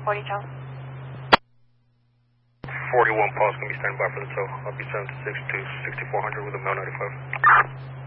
40 Charles. 41 Paul's going to be standing by for the tow. I'll be 726 to 6400 with a mail 95.